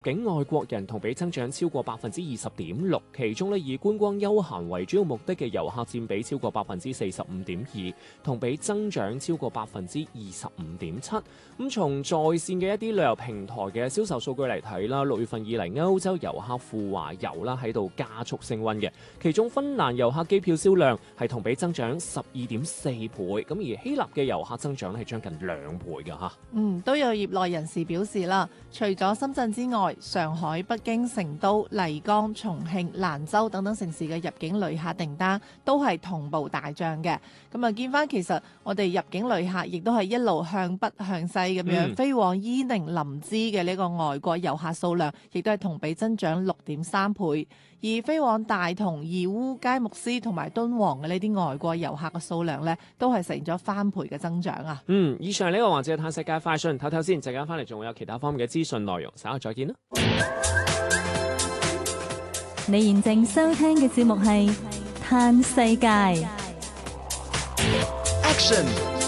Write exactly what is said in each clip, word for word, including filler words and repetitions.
境外國人同比增長超過百分之二十點六，其中咧以觀光休閒為主要目的嘅遊客佔比超過百分之四十五點二，同比增長超過百分之二十五點七。咁從在線嘅一啲旅遊平台嘅銷售數據嚟睇啦，六月份以嚟歐洲遊客赴華遊啦喺度加速升溫嘅，其中芬蘭遊客機票銷量係同比增長十二點四倍，咁而希臘嘅遊客增長係將近兩倍㗎嚇。 嗯，都有業內人士表示啦，除咗深圳之外，上海、北京、成都、麗江、重慶、蘭州等等城市嘅入境旅客訂單都係同步大漲嘅。咁啊，見翻其實我哋入境旅客亦都係一路向北向西咁樣、嗯、飛往伊寧、林芝嘅呢個外國遊客數量，亦都係同比增長六點三倍。而飛往大同、義烏、佳木斯同埋敦煌嘅呢啲外國遊客嘅數量呢，都係成咗翻倍嘅增長啊！ 嗯，以上呢個環節係探世界快訊，唞唞先，陣間翻嚟仲會有其他方面嘅資訊內容，稍後再見啦。 你現正收聽嘅節目係《探世界》 Action。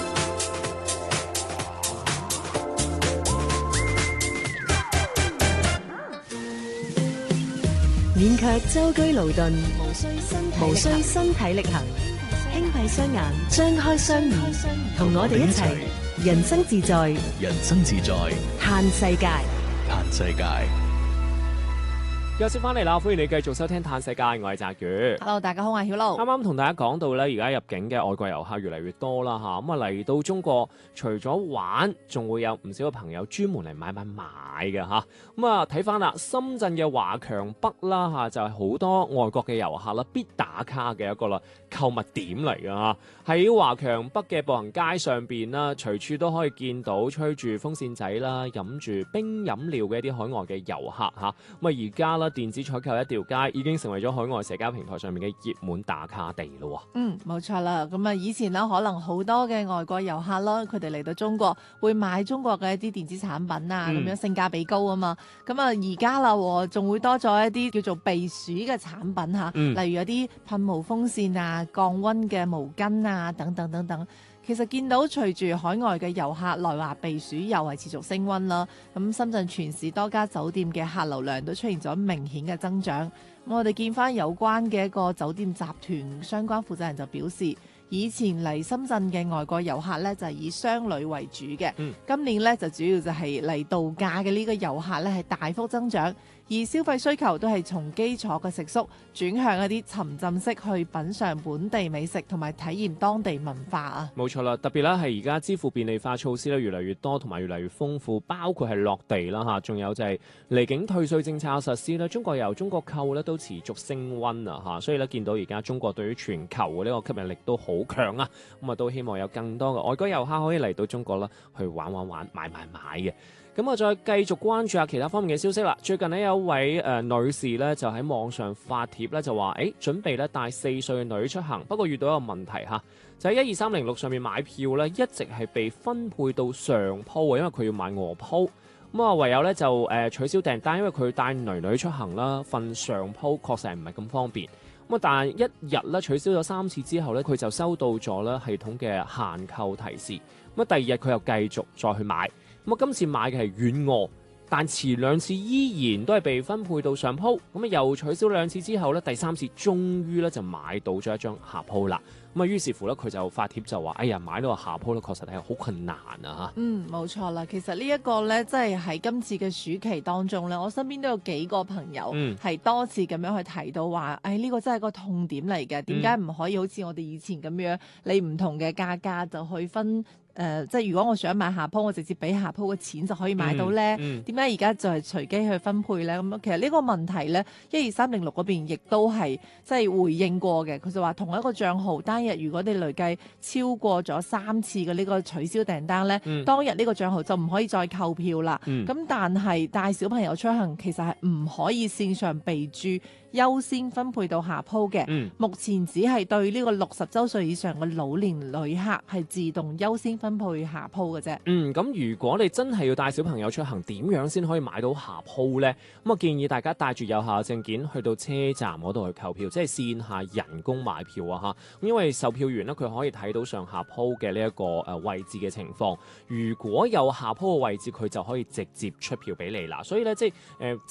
免卻舟車勞頓，無需身體力行，輕閉雙眼，張開雙耳，同我哋一齊人生自在， 人生自在， 嘆世界， 嘆世界。 又先翻嚟啦，歡迎你繼續收聽《嘆世界》，我係澤宇。 Hello， 大家好，我係曉露。 啱啱同大家講到咧，而家入境嘅外國遊客越嚟越多啦嚇，咁啊嚟到中國，除咗玩，仲會有唔少嘅朋友專門嚟買買買嘅嚇。咁啊睇翻啦，深圳嘅華強北啦嚇，就係好多外國嘅遊客啦必打卡嘅一個啦購物點嚟㗎嚇。喺華強北嘅步行街上邊啦，隨處都可以見到吹住風扇仔啦、飲住冰飲料嘅一啲海外嘅遊客嚇。咁啊而家啦，電子採購一條街已經成為咗海外社交平台上面嘅熱門打卡地咯。 嗯，冇錯啦。咁啊，以前咧可能好多嘅外國遊客啦，佢哋嚟到中國會買中國嘅一啲電子產品啊，咁、嗯、樣性價比高啊嘛。咁啊，而家啦，仲會多咗一啲叫做避暑嘅產品嚇、嗯，例如有啲噴霧風扇啊、降溫嘅毛巾啊等等等等。其實見到隨住海外嘅遊客來華避暑又係持續升溫啦，咁深圳全市多家酒店嘅客流量都出現咗明顯嘅增長。咁我哋見翻有關嘅一個酒店集團相關負責人就表示，以前嚟深圳嘅外國遊客呢，就係以商旅為主嘅、嗯，今年呢，就主要就係嚟度假嘅呢個遊客呢，係大幅增長。而消費需求都係從基礎嘅食宿轉向一啲沉浸式去品嚐本地美食同埋體驗當地文化啊！ 冇錯啦，特別咧係而家支付便利化措施咧越嚟越多同埋越嚟越豐富，包括係落地啦嚇，仲有就係離境退稅政策嘅實施咧，中國遊、中國購咧都持續升溫啊嚇，所以咧見到而家中國對於全球嘅呢個吸引力都好強啊！咁啊都希望有更多嘅外國遊客可以嚟到中國啦，去玩玩玩、買買買嘅。咁我再繼續關注下其他方面嘅消息啦。最近呢，有一位誒、呃、女士咧就喺網上發帖咧就話，誒準備咧帶四歲嘅女出行，不過遇到一個問題嚇，就喺一二三零六上面買票咧，一直係被分配到上鋪啊，因為佢要買臥鋪。咁啊唯有咧就誒、呃、取消訂單，因為佢帶女女出行啦，瞓上鋪確實係唔係咁方便。咁啊但係一日咧取消咗三次之後咧，佢就收到咗咧系統嘅限購提示。咁啊第二日佢又繼續再去買。咁啊，今次買嘅係軟臥，但前兩次依然都係被分配到上鋪。咁啊，又取消兩次之後咧，第三次終於咧就買到咗一張下鋪啦。咁啊，於是乎咧，佢就發帖就話：哎呀，買到個下鋪咧，確實係好困難啊！嚇。 嗯，冇錯啦。其實呢一個咧，即係喺今次嘅暑期當中咧，我身邊都有幾個朋友係多次咁樣去提到話：誒、嗯，呢、哎這個真係個痛點嚟嘅。點解唔可以好似我哋以前咁樣，你唔同嘅價格就去分？誒、呃，即係如果我想買下鋪，我直接俾下鋪嘅錢就可以買到咧。點解而家就係隨機去分配咧？咁其實呢個問題咧，一二三零六嗰邊亦都係即係回應過嘅。佢就話同一個帳號單日，如果你累計超過咗三次嘅呢個取消訂單咧、嗯，當日呢個帳號就唔可以再購票啦。咁、嗯、但係帶小朋友出行其實係唔可以線上備註優先分配到下鋪嘅。 嗯目前只係對呢個六十週歲以上嘅老年旅客係自動優先分配下鋪嘅啫。 嗯，咁如果你真係要帶小朋友出行，點樣先可以買到下鋪呢？咁啊，建議大家帶住有效證件去到車站嗰度去購票，即係線下人工買票啊嚇。因為售票員咧，佢可以睇到上下鋪嘅呢一個誒位置嘅情況。如果有下鋪嘅位置，佢就可以直接出票俾你啦。所以咧，即係誒、呃、